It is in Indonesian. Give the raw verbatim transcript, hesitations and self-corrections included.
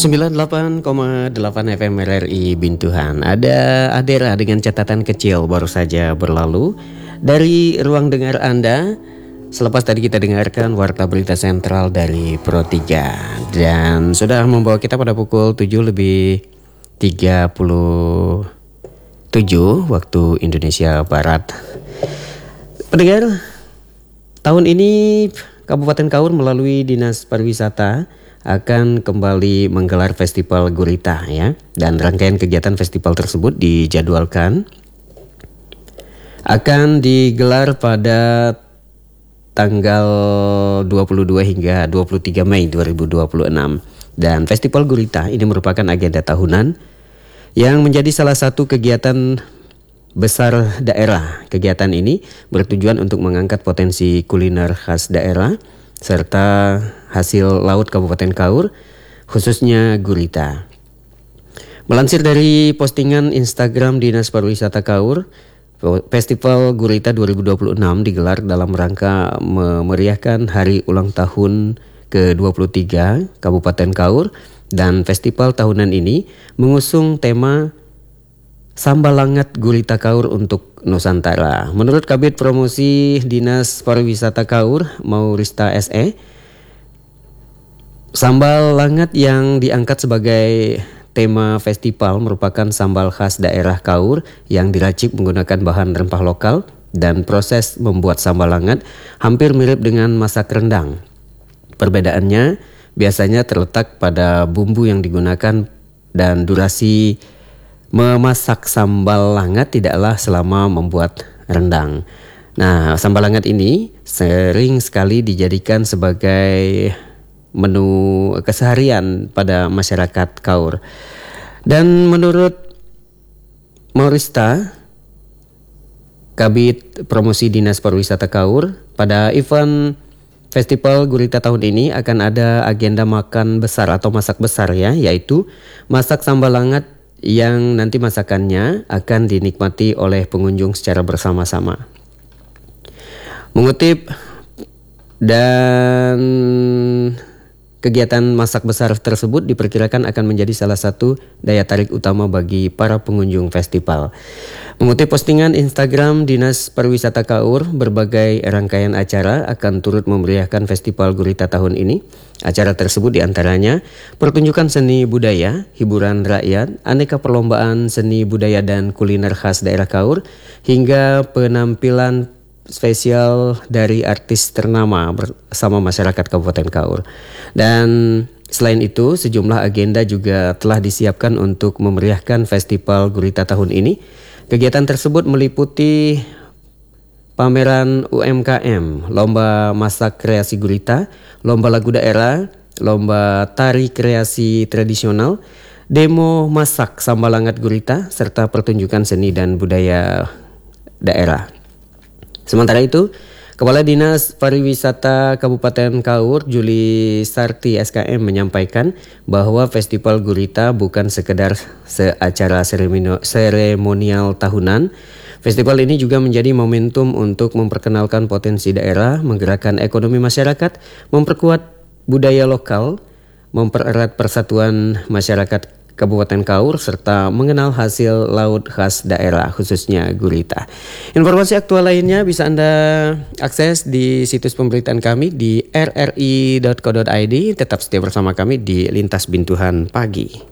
sembilan puluh delapan koma delapan F M R R I Bintuhan. Ada Adera dengan catatan kecil baru saja berlalu dari ruang dengar Anda. Selepas tadi kita dengarkan Warta Berita Sentral dari Pro tiga. Dan sudah membawa kita pada pukul tujuh lebih tiga puluh tujuh waktu Indonesia Barat. Pendengar, tahun ini Kabupaten Kaur melalui Dinas Pariwisata akan kembali menggelar Festival Gurita ya. Dan rangkaian kegiatan festival tersebut dijadwalkan akan digelar pada tanggal dua puluh dua hingga dua puluh tiga Mei dua ribu dua puluh enam. Dan Festival Gurita ini merupakan agenda tahunan yang menjadi salah satu kegiatan besar daerah. Kegiatan ini bertujuan untuk mengangkat potensi kuliner khas daerah serta hasil laut Kabupaten Kaur, khususnya gurita. Melansir dari postingan Instagram Dinas Pariwisata Kaur, Festival Gurita dua ribu dua puluh enam digelar dalam rangka memeriahkan hari ulang tahun ke dua puluh tiga Kabupaten Kaur, dan festival tahunan ini mengusung tema Sambalangat Gurita Kaur untuk Nusantara. Menurut Kabid Promosi Dinas Pariwisata Kaur, Maurista S E, sambal langat yang diangkat sebagai tema festival merupakan sambal khas daerah Kaur yang diracik menggunakan bahan rempah lokal, dan proses membuat sambal langat hampir mirip dengan masak rendang. Perbedaannya biasanya terletak pada bumbu yang digunakan, dan durasi memasak sambal langat tidaklah selama membuat rendang. Nah, sambal langat ini sering sekali dijadikan sebagai menu keseharian pada masyarakat Kaur. Dan menurut Maurista, Kabid Promosi Dinas Pariwisata Kaur, pada event Festival Gurita tahun ini akan ada agenda makan besar atau masak besar ya, yaitu masak sambal langat yang nanti masakannya akan dinikmati oleh pengunjung secara bersama-sama. Mengutip dan kegiatan masak besar tersebut diperkirakan akan menjadi salah satu daya tarik utama bagi para pengunjung festival. Mengutip postingan Instagram Dinas Pariwisata Kaur, berbagai rangkaian acara akan turut memeriahkan Festival Gurita tahun ini. Acara tersebut diantaranya pertunjukan seni budaya, hiburan rakyat, aneka perlombaan seni budaya dan kuliner khas daerah Kaur, hingga penampilan spesial dari artis ternama bersama masyarakat Kabupaten Kaur. Dan selain itu, sejumlah agenda juga telah disiapkan untuk memeriahkan Festival Gurita tahun ini. Kegiatan tersebut meliputi pameran U M K M, lomba masak kreasi gurita, lomba lagu daerah, lomba tari kreasi tradisional, demo masak sambal langat gurita, serta pertunjukan seni dan budaya daerah. Sementara itu, Kepala Dinas Pariwisata Kabupaten Kaur, Juli Sarti S K M, menyampaikan bahwa Festival Gurita bukan sekedar seacara seremonial tahunan. Festival ini juga menjadi momentum untuk memperkenalkan potensi daerah, menggerakkan ekonomi masyarakat, memperkuat budaya lokal, mempererat persatuan masyarakat Kabupaten Kaur, serta mengenal hasil laut khas daerah khususnya gurita. Informasi aktual lainnya bisa Anda akses di situs pemberitaan kami di r r i dot co dot i d. Tetap setia bersama kami di Lintas Bintuhan Pagi.